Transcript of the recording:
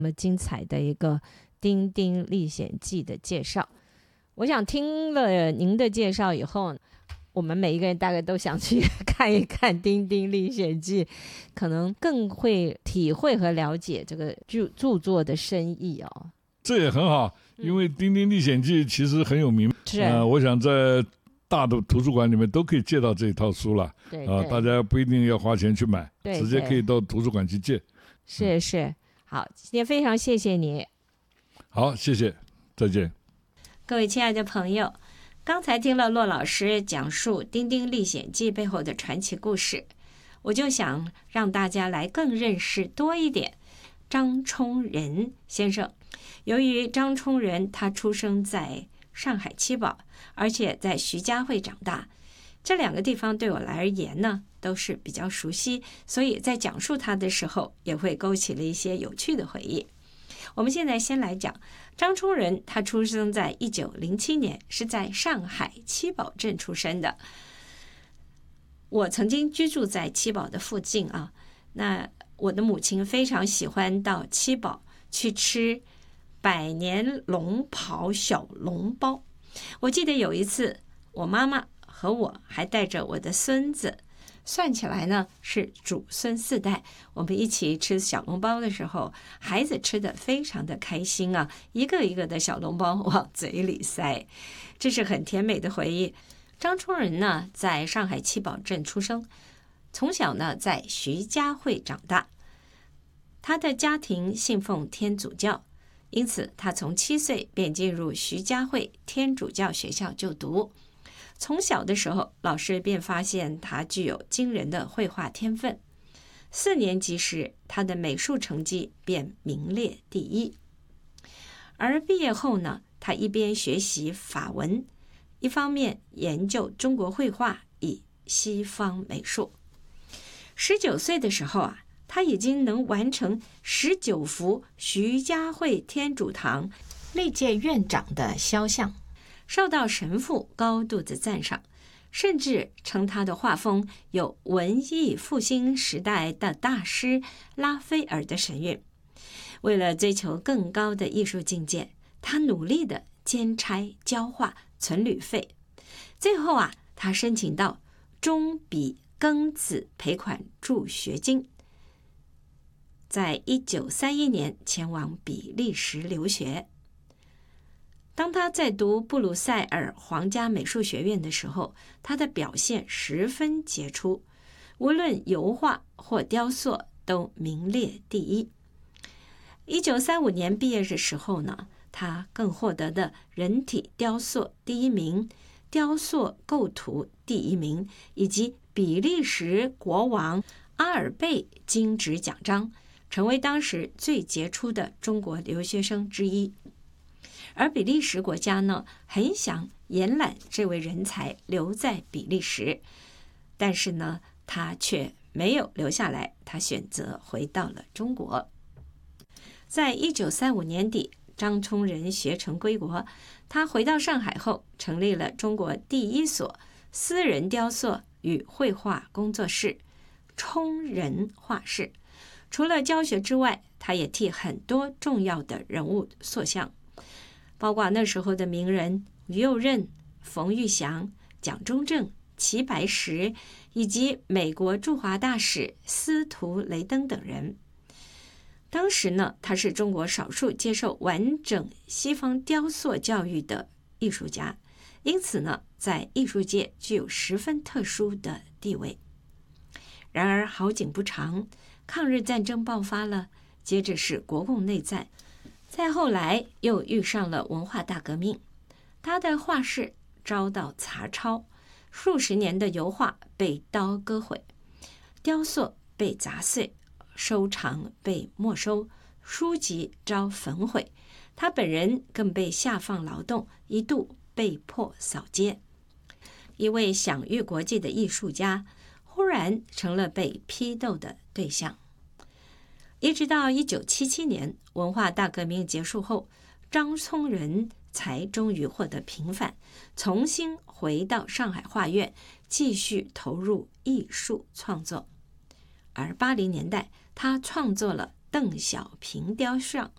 那么精彩的一个《丁丁历险记》的介绍。我想听了您的介绍以后，我们每一个人大概都想去看一看《丁丁历险记》，可能更会体会和了解这个著作的深意哦。 这也很好，因为《丁丁历险记》其实很有名， 是我想在大的图书馆里面都可以借到这一套书了。 对大家不一定要花钱去买，直接可以到图书馆去借。 是，好，今天非常谢谢你。 好，谢谢，再见。 各位亲爱的朋友，刚才听了骆老师讲述《丁丁历险记》背后的传奇故事，我就想让大家来更认识多一点张充仁先生。由于张充仁他出生在上海七宝，而且在徐家汇长大，这两个地方对我来而言呢都是比较熟悉，所以在讲述他的时候也会勾起了一些有趣的回忆。我们现在先来讲张充仁，他出生在1907年，是在上海七宝镇出生的。我曾经居住在七宝的附近啊，那我的母亲非常喜欢到七宝去吃百年龙袍小笼包。我记得有一次，我妈妈和我还带着我的孙子，算起来呢是祖孙4代，我们一起吃小笼包的时候，孩子吃得非常的开心啊，一个一个的小笼包往嘴里塞，这是很甜美的回忆。张充仁呢在上海七宝镇出生，从小呢在徐家汇长大。他的家庭信奉天主教，因此他从7岁便进入徐家汇天主教学校就读。从小的时候，老师便发现他具有惊人的绘画天分。4年级时，他的美术成绩便名列第一。而毕业后呢，他一边学习法文，一方面研究中国绘画与西方美术。19岁的时候啊，他已经能完成19幅徐家汇天主堂历届院长的肖像，受到神父高度的赞赏，甚至称他的画风有文艺复兴时代的大师拉斐尔的神韵。为了追求更高的艺术境界，他努力的兼差教画存旅费，最后啊，他申请到中比庚子赔款助学金，在1931年前往比利时留学。当他在读布鲁塞尔皇家美术学院的时候，他的表现十分杰出，无论油画或雕塑都名列第一。1935年毕业的时候呢，他更获得的人体雕塑第1名、雕塑构图第1名，以及比利时国王阿尔贝金质奖章，成为当时最杰出的中国留学生之一。而比利时国家呢，很想延揽这位人才留在比利时，但是呢，他却没有留下来，他选择回到了中国。在1935年底，张充仁学成归国，他回到上海后，成立了中国第一所私人雕塑与绘画工作室——充仁画室。除了教学之外，他也替很多重要的人物塑像，包括那时候的名人于右任、冯玉祥、蒋中正、齐白石，以及美国驻华大使司徒雷登等人。当时呢，他是中国少数接受完整西方雕塑教育的艺术家，因此呢，在艺术界具有十分特殊的地位。然而好景不长，抗日战争爆发了，接着是国共内战，再后来又遇上了文化大革命，他的画室遭到查抄，数十年的油画被刀割毁，雕塑被砸碎，收藏被没收，书籍遭焚毁，他本人更被下放劳动，一度被迫扫街。一位享誉国际的艺术家忽然成了被批斗的对象。一直到1977年文化大革命结束后，张充仁才终于获得平反，重新回到上海画院，继续投入艺术创作。而80年代，他创作了邓小平雕像，